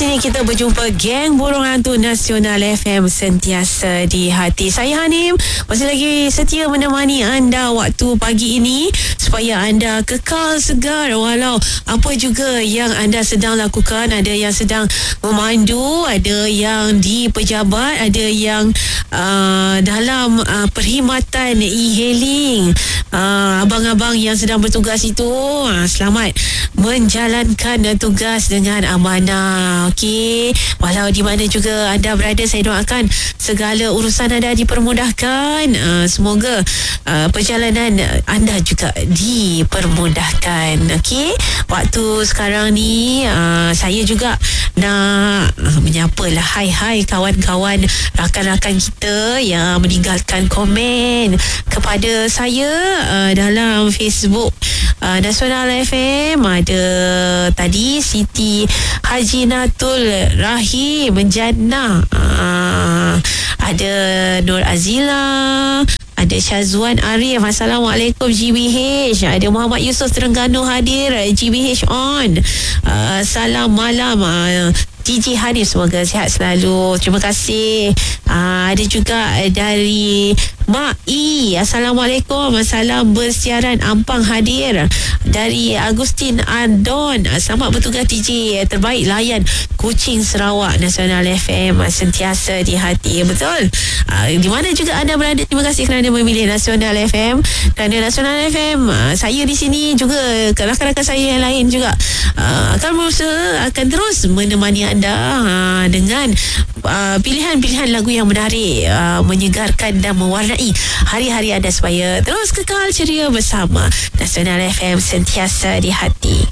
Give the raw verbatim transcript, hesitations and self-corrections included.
sini kita berjumpa geng burung hantu Nasional F M, sentiasa di hati. Saya Hanim, masih lagi setia menemani anda waktu pagi ini supaya anda kekal segar walau apa juga yang anda sedang lakukan. Ada yang sedang memandu, ada yang di pejabat, ada yang uh, dalam uh, perkhidmatan e-hailing. Uh, abang-abang yang sedang bertugas itu, uh, selamat menjalankan uh, tugas dengan amanah. Okey, walau di mana juga anda berada, saya doakan segala urusan anda dipermudahkan. Uh, semoga uh, perjalanan anda juga dipermudahkan. Okey, waktu sekarang ni uh, saya juga nak uh, menyapalah hai-hai kawan-kawan, rakan-rakan kita yang meninggalkan komen kepada saya uh, dalam Facebook uh, Nasional F M. Ada tadi Siti Haji Natul Rahim Jannah, uh, ada Nur Azila, ada Syazwan Arif, Assalamualaikum G B H, ada Muhammad Yusof Terengganu hadir, G B H on, uh, salam malam uh, D J Hanif, semoga sihat selalu, terima kasih. uh, ada juga dari Mak I, Assalamualaikum, salam bersiaran Ampang hadir, dari Agustin Andon, selamat bertugas D J terbaik layan Kuching Sarawak, Nasional F M sentiasa di hati. Betul, uh, di mana juga anda berada, terima kasih kerana memilih Nasional F M. Kerana Nasional F M, uh, saya di sini juga, rakan-rakan saya yang lain juga uh, akan berusaha, akan terus menemani anda uh, dengan uh, pilihan-pilihan lagu yang menarik, uh, menyegarkan dan mewarnai hari-hari anda supaya terus kekal ceria bersama Nasional F M, sentiasa di hati.